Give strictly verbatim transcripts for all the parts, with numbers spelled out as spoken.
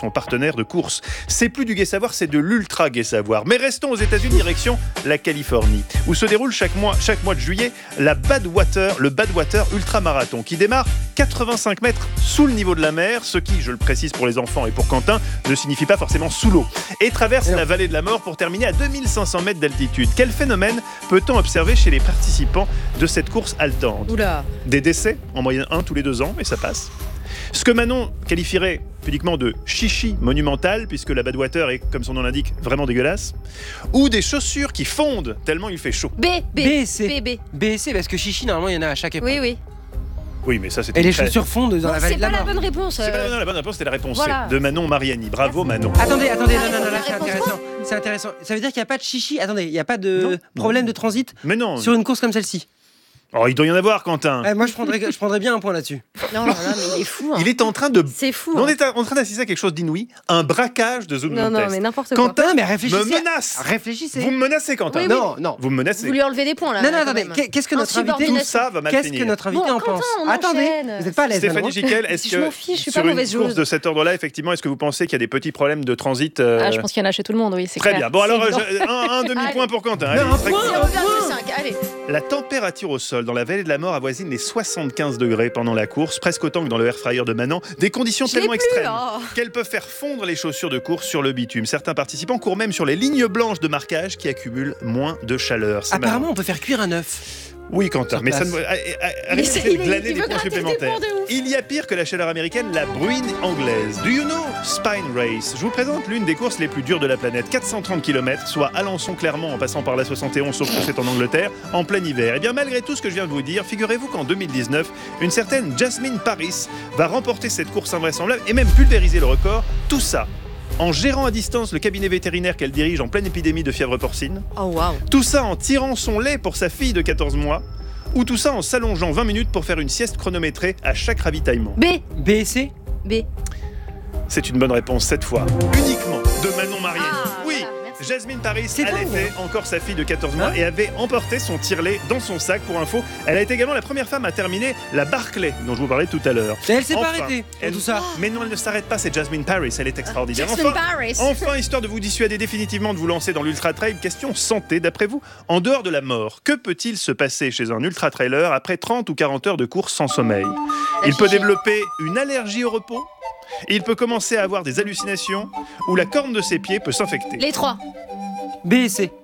son partenaire de course. C'est plus du gai savoir, c'est de l'ultra gai savoir. Mais restons aux États-Unis, direction la Californie, où se déroule chaque mois, chaque mois de juillet la Badwater, le Badwater Ultramarathon, qui démarre quatre-vingt-cinq mètres sous le niveau de la mer, ce qui, je le précise pour les enfants et pour Quentin, ne signifie pas forcément sous l'eau, et traverse la vallée de la mort pour terminer à deux mille cinq cents mètres d'altitude. Quel phénomène peut-on observer chez les participants de cette course haletante ? Oula. Des décès, en moyenne un tous les deux ans, et ça passe. Ce que Manon qualifierait pudiquement de chichi monumental, puisque la Badwater est, comme son nom l'indique, vraiment dégueulasse. Ou des chaussures qui fondent tellement il fait chaud. B, B, B, C. B, B. B, C, parce que chichi, normalement, il y en a à chaque époque. Oui, oui. Oui, mais ça c'était... Et les très... chaussures fondent dans Bon, la vallée c'est de la pas la mort. bonne réponse. C'est pas la euh. bonne, la bonne réponse, c'était la réponse Voilà. C, de Manon Mariani. Bravo Manon. Attendez, attendez, non, non, non, là, La c'est réponse intéressant. C'est intéressant. Ça veut dire qu'il n'y a pas de chichi. Attendez, il n'y a pas de Non. problème de transit Mais non. sur une course comme celle-ci. Oh, il doit y en avoir, Quentin. Eh, moi, je prendrais, je prendrais bien un point là-dessus. Non, non, mais il est fou. hein. Il est en train de... C'est fou. On hein. est en train d'assister à quelque chose d'inouï, un braquage de Zoom Non, non, Test. mais n'importe quoi. Quentin Non, mais me réfléchissez. menace. Réfléchissez. Vous me menacez, Quentin. Oui, oui. Non, non. Vous me menacez. Vous lui enlevez des points là. Non, non, quand attendez. même. Qu'est- Qu'est-ce que notre invité Tout ça va mal Qu'est-ce finir. que notre invité Bon, en Quentin, pense on Attendez, enchaîne. vous n'êtes pas à l'aise. Stéphanie Manon. Giquel, est-ce Je que m'en fiche, je suis sur pas une mauvaise course joueuse. de cet ordre-là, effectivement, est-ce que vous pensez qu'il y a des petits problèmes de transit euh, Ah, je pense qu'il y en a chez tout le monde, oui, c'est Très clair. bien. Bon, alors, C'est je- un, un demi-point pour Quentin. Non, Allez, un très point. cool. zéro virgule cinq, allez. La température au sol dans la vallée de la mort avoisine les soixante-quinze degrés pendant la course, presque autant que dans le air fryer de Manon. Des conditions Je l'ai tellement plus, extrêmes oh. qu'elles peuvent faire fondre les chaussures de course sur le bitume. Certains participants courent même sur les lignes blanches de marquage qui accumulent moins de chaleur. C'est Apparemment, marrant. on peut faire cuire un œuf. Oui, Quentin, Sur mais ça place. ne a- a- a- Mais arrêtez c'est- de il- glaner il des veut points gratter des supplémentaires. points de ouf. Il y a pire que la chaleur américaine, la bruine anglaise. Do you know Spine Race? Je vous présente l'une des courses les plus dures de la planète. quatre cent trente kilomètres, soit Alençon-Clermont en passant par la soixante et onze, sauf que c'est en Angleterre, en plein hiver. Et bien malgré tout ce que je viens de vous dire, figurez-vous qu'en deux mille dix-neuf, une certaine Jasmine Paris va remporter cette course invraisemblable et même pulvériser le record. Tout ça en gérant à distance le cabinet vétérinaire qu'elle dirige en pleine épidémie de fièvre porcine. Oh waouh. Tout ça en tirant son lait pour sa fille de quatorze mois. Ou tout ça en s'allongeant vingt minutes pour faire une sieste chronométrée à chaque ravitaillement. B, B et C. B. C'est une bonne réponse cette fois. Uniquement de Manon Mariani. Ah, oui, voilà, merci. Jasmine Paris C'est allaitait encore sa fille de quatorze mois Hein et avait emporté son tire-lait dans son sac. Pour info, elle a été également la première femme à terminer la Barclay dont je vous parlais tout à l'heure. Et elle s'est pas Enfin, arrêtée pour elle- tout ça. Mais non, elle ne s'arrête pas, c'est Jasmine Paris, elle est extraordinaire. Jasmine Enfin, Paris. Enfin, histoire de vous dissuader définitivement de vous lancer dans l'ultra-trail, question santé. D'après vous, en dehors de la mort, que peut-il se passer chez un ultra-trailer après trente ou quarante heures de course sans sommeil? Il peut développer une allergie au repos, il peut commencer à avoir des hallucinations, ou la corne de ses pieds peut s'infecter. Les trois. B et C.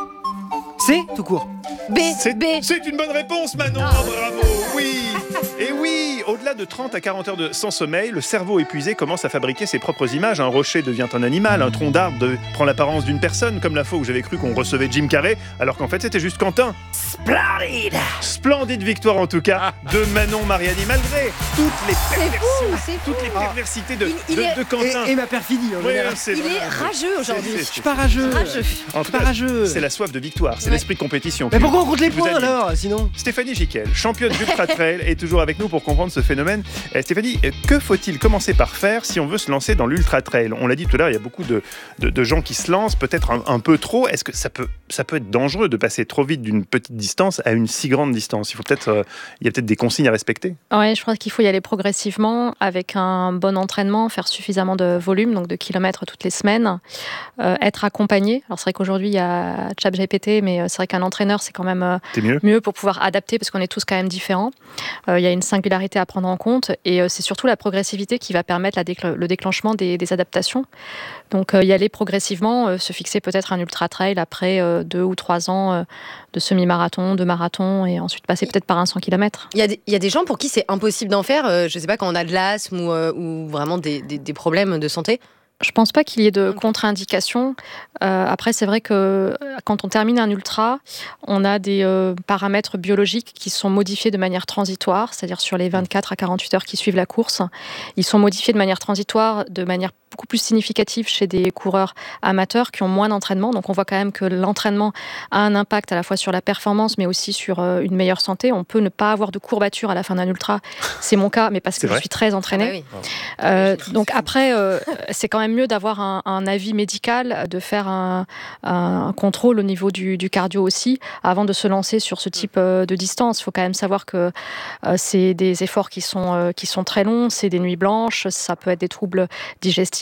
C, tout court. B, C'est B. c'est une bonne réponse, Manon. Ah. Oh, bravo. Oui. Et oui, au-delà de trente à quarante heures de sans sommeil, le cerveau épuisé commence à fabriquer ses propres images. Un rocher devient un animal, un tronc d'arbre de- prend l'apparence d'une personne, comme la fois où j'avais cru qu'on recevait Jim Carrey, alors qu'en fait c'était juste Quentin. Splendide. Splendide victoire en tout cas de Manon Mariani, malgré toutes les C'est perversités, fou, c'est fou. toutes les perversités de, Il- il de- est- de Quentin. Et, et ma perfidie, en Ouais, général. c'est Il vrai. est rageux aujourd'hui. C'est- Je suis pas rageux. Rageux. En tout Pas cas, rageux. c'est la soif de victoire, c'est Ouais. l'esprit de compétition. Mais qui- pourquoi on compte les qui vous points anime. alors, sinon? Stéphanie Giquel, championne d'Ultra Trail, est toujours avec nous pour comprendre ce phénomène. Euh, Stéphanie, euh, que faut-il commencer par faire si on veut se lancer dans l'Ultra Trail? On l'a dit tout à l'heure, il y a beaucoup de, de- de gens qui se lancent, peut-être un, un peu trop. Est-ce que ça peut, ça peut être dangereux de passer trop vite d'une petite distance à une si grande distance? Il faut peut-être, euh, il y a peut-être des consignes à respecter. Ouais, je crois qu'il faut y aller progressivement avec un bon entraînement, faire suffisamment de volume, donc de kilomètres toutes les semaines, euh, être accompagné. Alors c'est vrai qu'aujourd'hui il y a ChatGPT, mais euh, c'est vrai qu'un entraîneur c'est quand même euh, C'est mieux. mieux pour pouvoir adapter parce qu'on est tous quand même différents. Euh, il y a une singularité à prendre en compte et euh, c'est surtout la progressivité qui va permettre la décl- le déclenchement des, des adaptations. Donc euh, y aller progressivement, euh, se fixer peut-être un ultra trail après euh, deux ou trois ans euh, de semi-marathon, de marathon et ensuite passer peut-être par un cent kilomètres. Il y, a des- il y a des gens pour qui c'est impossible d'en faire, euh, je sais pas, quand on a de l'asthme ou, euh, ou vraiment des, des- des problèmes de santé. Je pense pas qu'il y ait de Ok. contre-indications. Euh, après, c'est vrai que euh, quand on termine un ultra, on a des euh, paramètres biologiques qui sont modifiés de manière transitoire, c'est-à-dire sur les vingt-quatre à quarante-huit heures qui suivent la course. Ils sont modifiés de manière transitoire, de manière beaucoup plus significative chez des coureurs amateurs qui ont moins d'entraînement. Donc on voit quand même que l'entraînement a un impact à la fois sur la performance, mais aussi sur euh, une meilleure santé. On peut ne pas avoir de courbatures à la fin d'un ultra. C'est mon cas, mais parce C'est que vrai je suis très entraînée. Ah bah oui. Euh, donc après, euh, c'est quand même mieux d'avoir un, un avis médical, de faire un, un contrôle au niveau du, du cardio aussi, avant de se lancer sur ce type euh, de distance. Il faut quand même savoir que euh, c'est des efforts qui sont, euh, qui sont très longs, c'est des nuits blanches, ça peut être des troubles digestifs,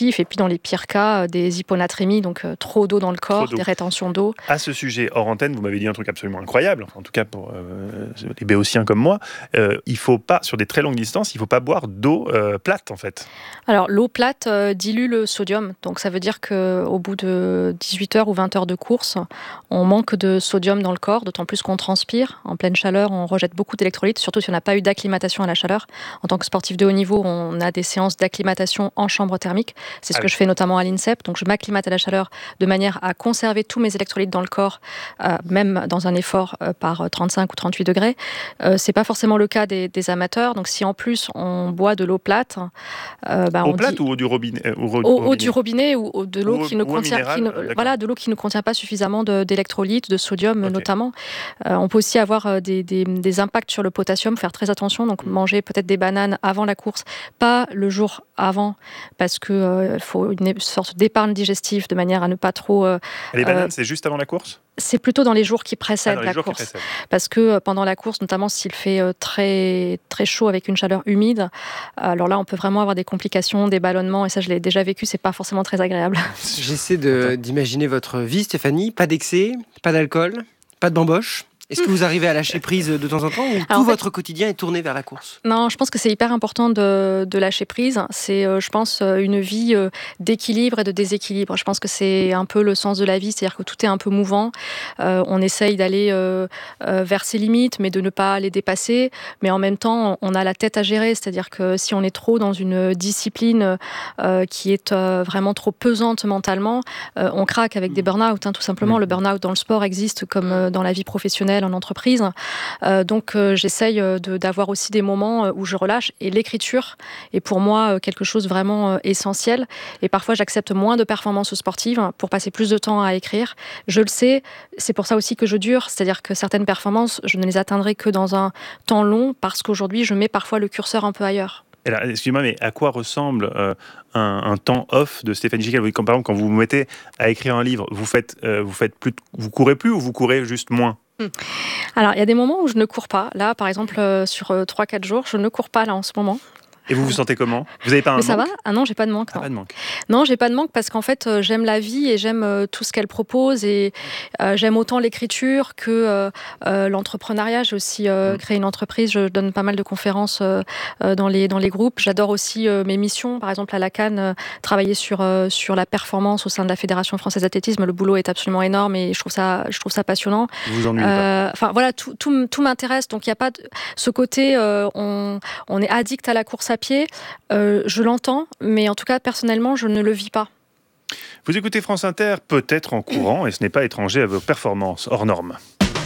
excessif, et puis dans les pires cas, des hyponatrémies, donc euh, trop d'eau dans le corps, d'eau. des rétentions d'eau. À ce sujet, hors antenne, vous m'avez dit un truc absolument incroyable, en tout cas pour euh, les béotiens comme moi, euh, il faut pas, sur des très longues distances, il ne faut pas boire d'eau euh, plate en fait. Alors l'eau plate euh, dilue le sodium, donc ça veut dire qu'au bout de dix-huit heures ou vingt heures de course, on manque de sodium dans le corps, d'autant plus qu'on transpire. En pleine chaleur, on rejette beaucoup d'électrolytes, surtout si on n'a pas eu d'acclimatation à la chaleur. En tant que sportif de haut niveau, on a des séances d'acclimatation en chambre thermique. C'est ce ah que oui. je fais notamment à l'INSEP. Donc je m'acclimate à la chaleur de manière à conserver tous mes électrolytes dans le corps, euh, même dans un effort euh, par trente-cinq ou trente-huit degrés. Euh, c'est pas forcément le cas des, des amateurs. Donc si en plus on boit de l'eau plate, euh, bah, Eau on plate dit... ou eau du robinet, euh, ou ro- Eau, eau robinet du robinet ou, ou de l'eau Ou- qui ne ou eau contient, minérale, qui ne- euh, d'accord. voilà, de l'eau qui ne contient pas suffisamment de- d'électrolytes, de sodium Ok. notamment. Euh, on peut aussi avoir euh, des, des- des impacts sur le potassium, faire très attention. Donc manger peut-être des bananes avant la course, pas le jour avant, parce que euh, faut une sorte d'épargne digestive de manière à ne pas trop. euh, Les bananes, euh, c'est juste avant la course c'est plutôt dans les jours qui Ah, précèdent dans les la jours qui course, précèdent. parce que euh, pendant la course, notamment s'il fait euh, très très chaud avec une chaleur humide, alors là on peut vraiment avoir des complications, des ballonnements, et ça je l'ai déjà vécu, c'est pas forcément très agréable. J'essaie de- d'imaginer votre vie, Stéphanie. Pas d'excès, pas d'alcool, pas de bamboche. Est-ce que vous arrivez à lâcher prise de temps en temps ou Alors, tout en fait- votre quotidien est tourné vers la course? Non, je pense que c'est hyper important de, de lâcher prise. C'est, euh, je pense, euh, une vie euh, d'équilibre et de déséquilibre. Je pense que c'est un peu le sens de la vie, c'est-à-dire que tout est un peu mouvant. Euh, on essaye d'aller euh, euh, vers ses limites, mais de ne pas les dépasser. Mais en même temps, on a la tête à gérer, c'est-à-dire que si on est trop dans une discipline euh, qui est euh, vraiment trop pesante mentalement, euh, on craque avec des burn-out, hein, tout simplement. Mmh. Le burn-out dans le sport existe comme euh, dans la vie professionnelle, en entreprise. Euh, donc, euh, j'essaye euh, de, d'avoir aussi des moments euh, où je relâche. Et l'écriture est pour moi euh, quelque chose vraiment euh, essentiel. Et parfois, j'accepte moins de performances sportives pour passer plus de temps à écrire. Je le sais, c'est pour ça aussi que je dure. C'est-à-dire que certaines performances, je ne les atteindrai que dans un temps long parce qu'aujourd'hui, je mets parfois le curseur un peu ailleurs. Et là, excusez-moi, mais à quoi ressemble euh, un, un temps off de Stéphanie Giquel? Vous, comme par exemple, quand vous vous mettez à écrire un livre, vous faites, euh, vous faites plus, de- vous courez plus ou vous courez juste moins? Alors, il y a des moments où je ne cours pas. Là, par exemple, euh, sur euh, trois quatre jours, je ne cours pas là en ce moment. Et vous vous sentez comment? Vous n'avez pas un Mais ça manque? va? Ah non, j'ai pas de manque. Ah, Non. pas de manque. Non, j'ai pas de manque parce qu'en fait, euh, j'aime la vie et j'aime euh, tout ce qu'elle propose et euh, j'aime autant l'écriture que euh, euh, l'entrepreneuriat. J'ai aussi euh, Mm. créé une entreprise, je donne pas mal de conférences euh, euh, dans, les, dans les groupes. J'adore aussi euh, mes missions. Par exemple, à la Cannes, euh, travailler sur, euh, sur la performance au sein de la Fédération française d'athlétisme. Le boulot est absolument énorme et je trouve ça, je trouve ça passionnant. Vous vous ennuyez pas? Euh, Enfin voilà, tout, tout, tout m'intéresse. Donc il n'y a pas de, ce côté, euh, on, on est addict à la course à pied. Euh, je l'entends, mais en tout cas personnellement, je ne le vis pas. Vous écoutez France Inter, peut-être en courant, et ce n'est pas étranger à vos performances hors normes.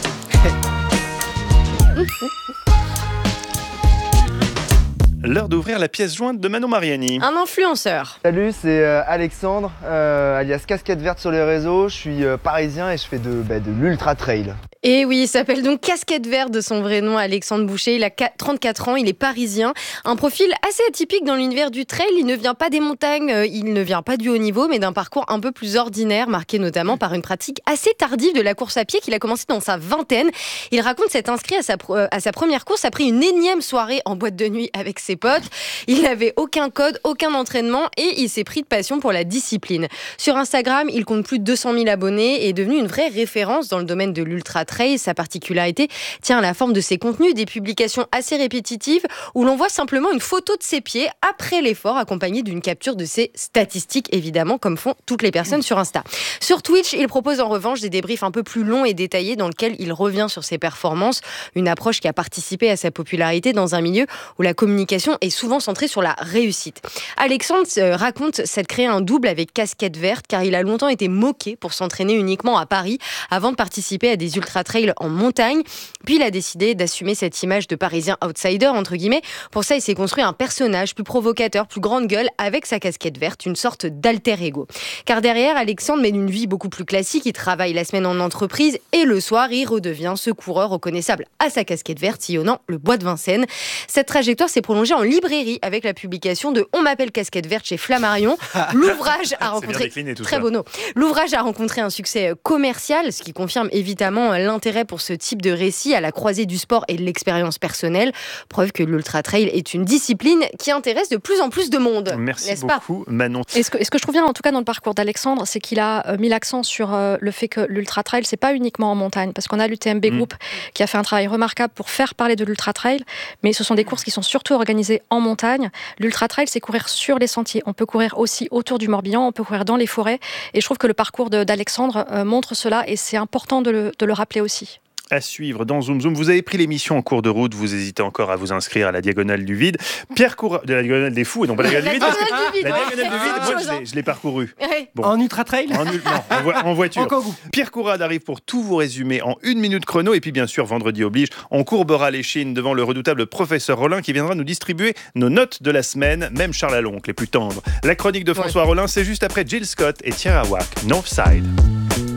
L'heure d'ouvrir la pièce jointe de Manon Mariani. Un influenceur. Salut, c'est euh, Alexandre, euh, alias Casquette Verte sur les réseaux. Je suis euh, parisien et je fais de, bah, de l'ultra trail. Et oui, il s'appelle donc Casquette Verte de son vrai nom, Alexandre Boucher. Il a trente-quatre ans, il est parisien. Un profil assez atypique dans l'univers du trail. Il ne vient pas des montagnes, euh, il ne vient pas du haut niveau, mais d'un parcours un peu plus ordinaire, marqué notamment par une pratique assez tardive de la course à pied qu'il a commencé dans sa vingtaine. Il raconte s'être inscrit à sa, euh, à sa première course après une énième soirée en boîte de nuit avec ses potes. Il n'avait aucun code, aucun entraînement et il s'est pris de passion pour la discipline. Sur Instagram, il compte plus de deux cent mille abonnés et est devenu une vraie référence dans le domaine de l'ultra trail. Sa particularité tient à la forme de ses contenus, des publications assez répétitives où l'on voit simplement une photo de ses pieds après l'effort accompagnée d'une capture de ses statistiques, évidemment, comme font toutes les personnes sur Insta. Sur Twitch, il propose en revanche des débriefs un peu plus longs et détaillés dans lesquels il revient sur ses performances, une approche qui a participé à sa popularité dans un milieu où la communication est souvent centrée sur la réussite. Alexandre euh, raconte s'être créé un double avec Casquette Verte car il a longtemps été moqué pour s'entraîner uniquement à Paris avant de participer à des ultra-trails en montagne. Puis il a décidé d'assumer cette image de Parisien outsider, entre guillemets. Pour ça, il s'est construit un personnage plus provocateur, plus grande gueule, avec sa casquette verte, une sorte d'alter ego. Car derrière, Alexandre mène une vie beaucoup plus classique. Il travaille la semaine en entreprise et le soir, il redevient ce coureur reconnaissable à sa casquette verte, sillonnant le bois de Vincennes. Cette trajectoire s'est prolongée projet en librairie avec la publication de On m'appelle Casquette Verte chez Flammarion. L'ouvrage a rencontré très beau nom. L'ouvrage a rencontré un succès commercial, ce qui confirme évidemment l'intérêt pour ce type de récit à la croisée du sport et de l'expérience personnelle. Preuve que l'ultra trail est une discipline qui intéresse de plus en plus de monde. Merci n'est-ce beaucoup, pas Manon. Et ce, que, et ce que je trouve bien, en tout cas, dans le parcours d'Alexandre, c'est qu'il a mis l'accent sur euh, le fait que l'ultra trail, c'est pas uniquement en montagne, parce qu'on a l'U T M B Group mmh. qui a fait un travail remarquable pour faire parler de l'ultra trail, mais ce sont des courses qui sont surtout organisées en montagne. L'ultra trail, c'est courir sur les sentiers. On peut courir aussi autour du Morbihan, on peut courir dans les forêts, et je trouve que le parcours de, d'Alexandre euh, montre cela, et c'est important de le, de le rappeler aussi. À suivre dans Zoom Zoom. Vous avez pris l'émission en cours de route, vous hésitez encore à vous inscrire à la Diagonale du Vide. Pierre Courade, de la Diagonale des Fous et non pas la Diagonale du Vide. Parce que la Diagonale du Vide, moi je l'ai, je l'ai parcouru. Bon. En ultra trail en, non, en, vo- en voiture. Pierre Courade arrive pour tout vous résumer en une minute chrono. Et puis bien sûr, vendredi oblige, on courbera les chines devant le redoutable professeur Rollin qui viendra nous distribuer nos notes de la semaine, même Charles Aloncle, les plus tendres. La chronique de François ouais. Rollin, c'est juste après Jill Scott et Tierra Whack, Northside.